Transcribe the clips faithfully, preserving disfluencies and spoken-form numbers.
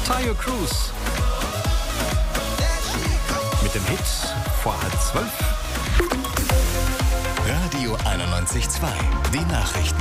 Tayo Cruz mit dem Hit vor halb zwölf. Radio einundneunzig Komma zwei, die Nachrichten.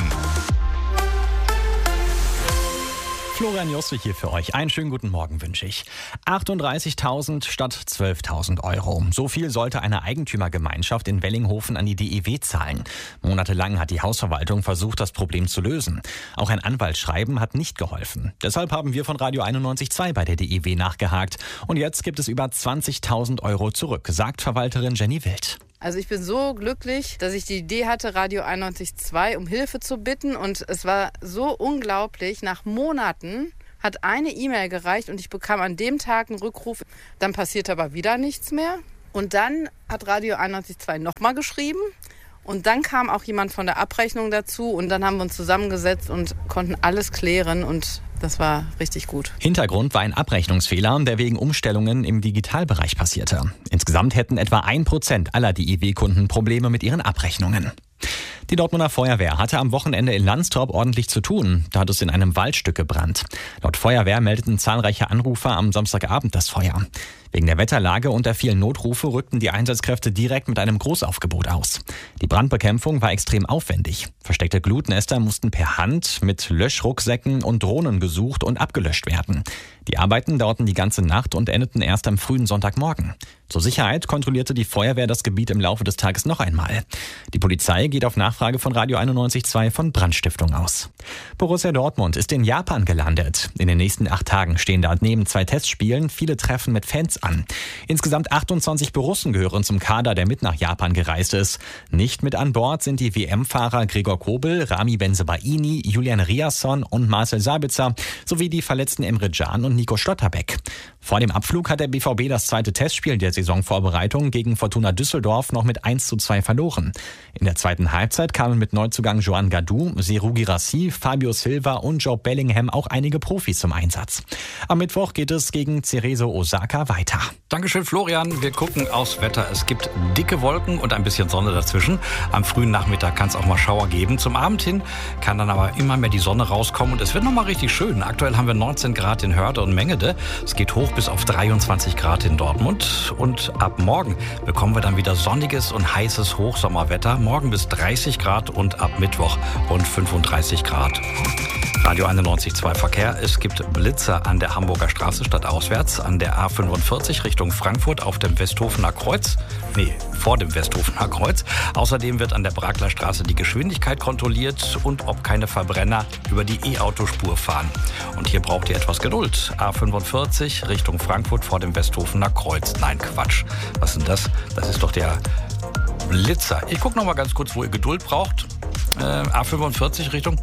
Florian Josse hier für euch. Einen schönen guten Morgen wünsche ich. achtunddreißigtausend statt zwölftausend Euro. So viel sollte eine Eigentümergemeinschaft in Wellinghofen an die D E W zahlen. Monatelang hat die Hausverwaltung versucht, das Problem zu lösen. Auch ein Anwaltsschreiben hat nicht geholfen. Deshalb haben wir von Radio einundneunzig Komma zwei bei der D E W nachgehakt. Und jetzt gibt es über zwanzigtausend Euro zurück, sagt Verwalterin Jenny Wild. Also ich bin so glücklich, dass ich die Idee hatte, Radio einundneunzig Komma zwei um Hilfe zu bitten. Und es war so unglaublich. Nach Monaten hat eine E-Mail gereicht und ich bekam an dem Tag einen Rückruf. Dann passierte aber wieder nichts mehr. Und dann hat Radio einundneunzig Komma zwei nochmal geschrieben. Und dann kam auch jemand von der Abrechnung dazu. Und dann haben wir uns zusammengesetzt und konnten alles klären. Und das war richtig gut. Hintergrund war ein Abrechnungsfehler, der wegen Umstellungen im Digitalbereich passierte. Insgesamt hätten etwa ein Prozent aller D E W-Kunden Probleme mit ihren Abrechnungen. Die Dortmunder Feuerwehr hatte am Wochenende in Landstrop ordentlich zu tun. Da hat es in einem Waldstück gebrannt. Laut Feuerwehr meldeten zahlreiche Anrufer am Samstagabend das Feuer. Wegen der Wetterlage und der vielen Notrufe rückten die Einsatzkräfte direkt mit einem Großaufgebot aus. Die Brandbekämpfung war extrem aufwendig. Versteckte Glutnester mussten per Hand mit Löschrucksäcken und Drohnen gesucht und abgelöscht werden. Die Arbeiten dauerten die ganze Nacht und endeten erst am frühen Sonntagmorgen. Zur Sicherheit kontrollierte die Feuerwehr das Gebiet im Laufe des Tages noch einmal. Die Polizei geht auf Nachfrage von Radio einundneunzig Komma zwei von Brandstiftung aus. Borussia Dortmund ist in Japan gelandet. In den nächsten acht Tagen stehen da neben zwei Testspielen viele Treffen mit Fans an. Insgesamt achtundzwanzig Borussen gehören zum Kader, der mit nach Japan gereist ist. Nicht mit an Bord sind die W M-Fahrer Gregor Kobel, Rami Bensebaini, Julian Riasson und Marcel Sabitzer sowie die verletzten Emre Can und Nico Schlotterbeck. Vor dem Abflug hat der B V B das zweite Testspiel der Saisonvorbereitung gegen Fortuna Düsseldorf noch mit eins zu zwei verloren. In der zweiten Halbzeit kamen mit Neuzugang Joan Gadou, Serhou Guirassy, Fabio Silva und Joe Bellingham auch einige Profis zum Einsatz. Am Mittwoch geht es gegen Cerezo Osaka weiter. Dankeschön, Florian. Wir gucken aufs Wetter. Es gibt dicke Wolken und ein bisschen Sonne dazwischen. Am frühen Nachmittag kann es auch mal Schauer geben. Zum Abend hin kann dann aber immer mehr die Sonne rauskommen und es wird nochmal richtig schön. Aktuell haben wir neunzehn Grad in Hörde und Mengede. Es geht hoch bis auf dreiundzwanzig Grad in Dortmund. Und ab morgen bekommen wir dann wieder sonniges und heißes Hochsommerwetter. Morgen bis dreißig Grad und ab Mittwoch rund fünfunddreißig Grad. Radio einundneunzig Komma zwei Verkehr. Es gibt Blitzer an der Hamburger Straße stadtauswärts, an der A fünfundvierzig Richtung Frankfurt auf dem Westhofener Kreuz. Nee, vor dem Westhofener Kreuz. Außerdem wird an der Brakler Straße die Geschwindigkeit kontrolliert und ob keine Verbrenner über die E-Autospur fahren. Und hier braucht ihr etwas Geduld. A fünfundvierzig Richtung Frankfurt vor dem Westhofener Kreuz. Nein, Quatsch. Was ist denn das? Das ist doch der Blitzer. Ich gucke noch mal ganz kurz, wo ihr Geduld braucht. Äh, A fünfundvierzig Richtung...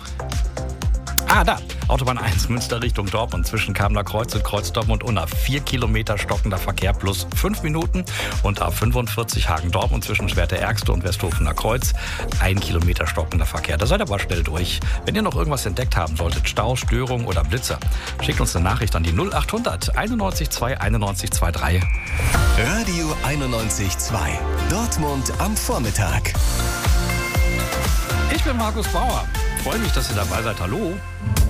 Ah, da. Autobahn eins, Münster Richtung Dortmund, zwischen Kamener Kreuz und Kreuz Dortmund Unna. Vier Kilometer stockender Verkehr plus fünf Minuten. Und A fünfundvierzig Hagen-Dortmund zwischen Schwerte-Ärgste und Westhofener Kreuz. Ein Kilometer stockender Verkehr. Da seid ihr aber schnell durch. Wenn ihr noch irgendwas entdeckt haben solltet, Stau, Störung oder Blitzer, schickt uns eine Nachricht an die null achthundert einundneunzig Komma zwei einundneunzig Komma drei. Radio einundneunzig Komma zwei. Dortmund am Vormittag. Ich bin Markus Bauer. Freue mich, dass ihr dabei seid. Hallo.